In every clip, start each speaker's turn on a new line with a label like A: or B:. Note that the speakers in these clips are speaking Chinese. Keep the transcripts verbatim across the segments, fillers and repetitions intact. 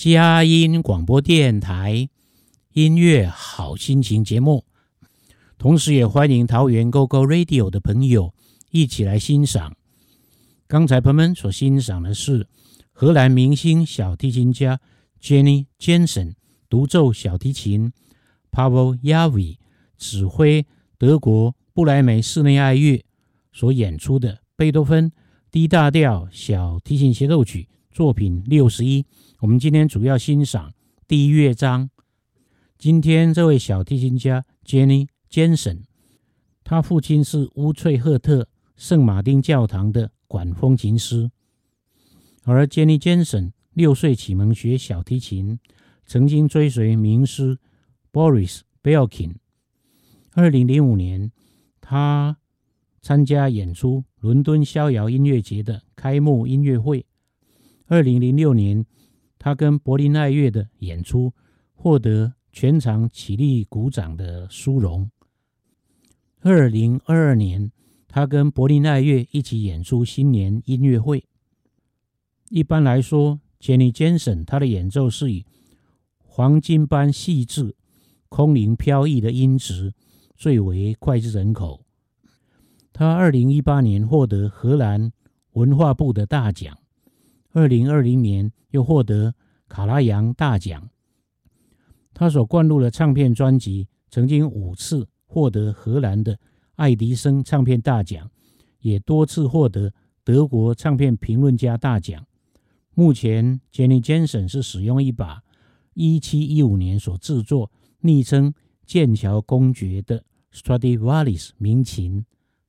A: 佳音广播电台音乐好心情节目，同时也欢迎桃园 Go Go Radio 的朋友一起来欣赏。刚才朋友们所欣赏的是荷兰明星小提琴家 Jenny Jensen 独奏小提琴， Pavel Yavi 指挥德国布莱梅室内爱乐所演出的贝多芬 D 大调小提琴协奏曲作品六十一。我们今天主要欣赏第一乐章。今天这位小提琴家 Jenny Jensen， 他父亲是乌翠赫特圣马丁教堂的管风琴师，而 Jenny Jensen 六岁启蒙学小提琴，曾经追随名师 Boris Belkin。 二零零五年他参加演出伦敦逍遥音乐节的开幕音乐会。二零零六年他跟柏林爱乐的演出获得全场起立鼓掌的殊荣。二零二二年他跟柏林爱乐一起演出新年音乐会。一般来说 Jenny Jensen 他的演奏是以黄金般细致空灵飘逸的音质最为脍炙人口。他二零一八年获得荷兰文化部的大奖，二零二零年又获得卡拉扬大奖。他所灌录的唱片专辑曾经五次获得荷兰的爱迪生唱片大奖，也多次获得德国唱片评论家大奖。目前 Jenny Jensen 是使用一把一七一五年所制作昵称剑桥公爵的 Stradivarius 名琴。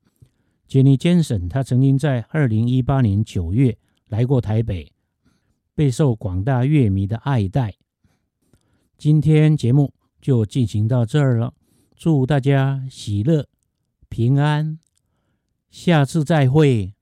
A: Jenny Jensen 他曾经在二零一八年九月来过台北，备受广大乐迷的爱戴。今天节目就进行到这儿了，祝大家喜乐平安，下次再会。